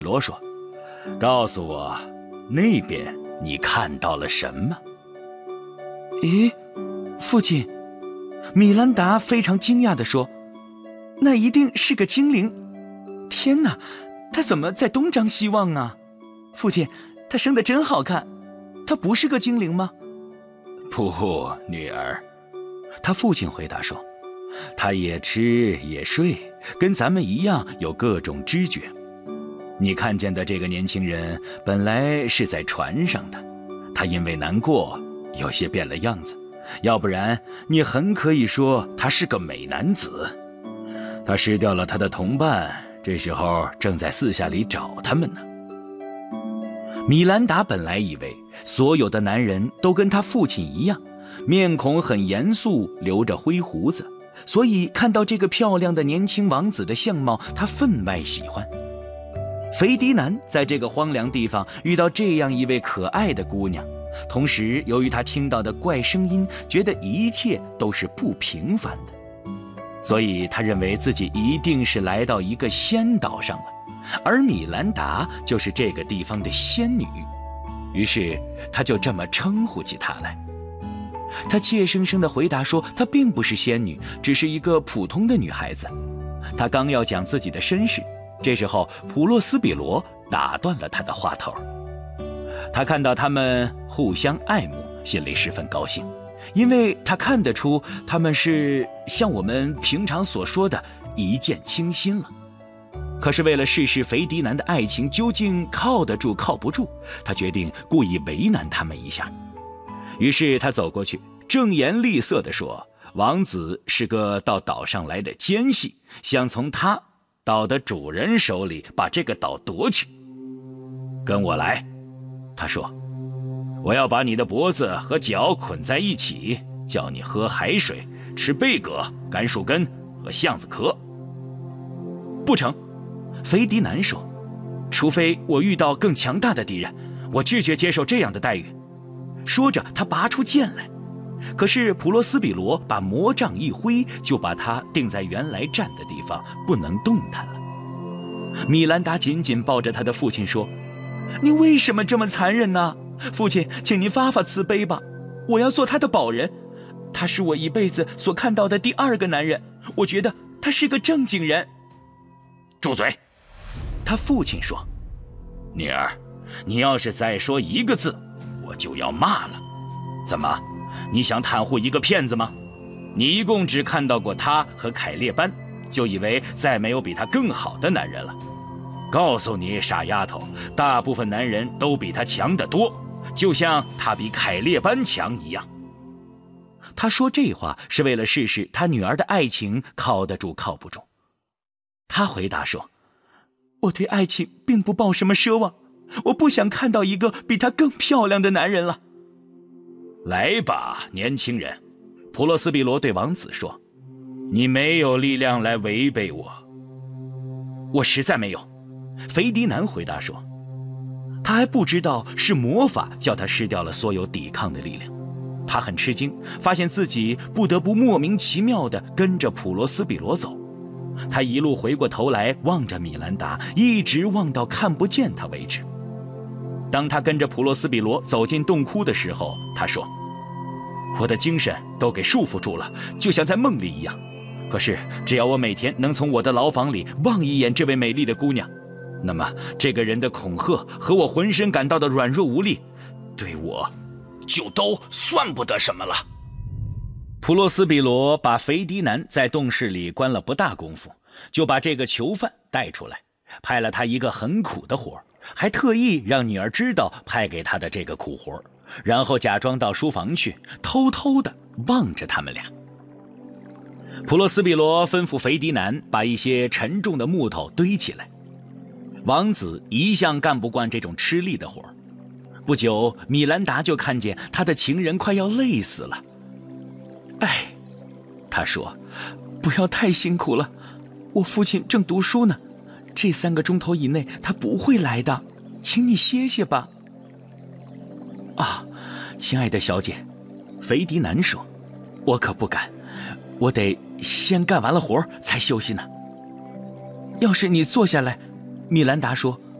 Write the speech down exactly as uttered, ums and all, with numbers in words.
罗说：“告诉我，那边你看到了什么？” 咦，父亲，米兰达非常惊讶地说：“那一定是个精灵！天哪，他怎么在东张西望啊？父亲，他生得真好看，他不是个精灵吗？”“ 不，女儿。”他父亲回答说：“他也吃也睡，跟咱们一样有各种知觉。你看见的这个年轻人本来是在船上的，他因为难过有些变了样子，要不然你很可以说他是个美男子。他失掉了他的同伴，这时候正在四下里找他们呢。” 米兰达本来以为所有的男人都跟他父亲一样，面孔很严肃，留着灰胡子，所以看到这个漂亮的年轻王子的相貌，他分外喜欢。菲迪南在这个荒凉地方遇到这样一位可爱的姑娘，同时由于他听到的怪声音，觉得一切都是不平凡的，所以他认为自己一定是来到一个仙岛上了，而米兰达就是这个地方的仙女，于是他就这么称呼起她来。他怯生生地回答说，她并不是仙女，只是一个普通的女孩子。他刚要讲自己的身世，这时候普洛斯比罗打断了他的话头。他看到他们互相爱慕，心里十分高兴，因为他看得出他们是像我们平常所说的一见倾心了。可是为了试试菲迪南的爱情究竟靠得住靠不住，他决定故意为难他们一下。于是他走过去，正言厉色地说，王子是个到岛上来的奸细，想从他岛的主人手里把这个岛夺去。跟我来，他说，我要把你的脖子和脚捆在一起，叫你喝海水，吃贝壳、甘树根和橡子壳。不成，菲迪南说，除非我遇到更强大的敌人，我拒绝接受这样的待遇。说着他拔出剑来，可是普罗斯比罗把魔杖一挥，就把他定在原来站的地方，不能动弹了。米兰达紧紧抱着他的父亲说，你为什么这么残忍呢？父亲，请您发发慈悲吧，我要做他的保人。他是我一辈子所看到的第二个男人，我觉得他是个正经人。 住嘴！ 他父亲说， 女儿，你要是再说一个字，我就要骂了。怎么，你想袒护一个骗子吗？你一共只看到过他和凯列班，就以为再没有比他更好的男人了。告诉你，傻丫头，大部分男人都比他强得多，就像他比凯列班强一样。 他说这话是为了试试他女儿的爱情靠得住靠不住。他回答说，我对爱情并不抱什么奢望，我不想看到一个比她更漂亮的男人了。 来吧，年轻人，普罗斯比罗对王子说，你没有力量来违背我。 我实在没有，菲迪南回答说。他还不知道是魔法叫他失掉了所有抵抗的力量。他很吃惊，发现自己不得不莫名其妙地跟着普罗斯比罗走。他一路回过头来望着米兰达，一直望到看不见他为止。当他跟着普罗斯比罗走进洞窟的时候，他说，我的精神都给束缚住了，就像在梦里一样。可是只要我每天能从我的牢房里望一眼这位美丽的姑娘，那么这个人的恐吓和我浑身感到的软弱无力，对我就都算不得什么了。普洛斯比罗把菲迪南在洞室里关了不大功夫，就把这个囚犯带出来，派了他一个很苦的活，还特意让女儿知道派给他的这个苦活，然后假装到书房去，偷偷地望着他们俩。普洛斯比罗吩咐菲迪南把一些沉重的木头堆起来。王子一向干不惯这种吃力的活，不久米兰达就看见他的情人快要累死了。哎，他说，不要太辛苦了，我父亲正读书呢，这三个钟头以内他不会来的，请你歇歇吧。啊，亲爱的小姐，菲迪南说，我可不敢，我得先干完了活才休息呢。要是你坐下来，米兰达说，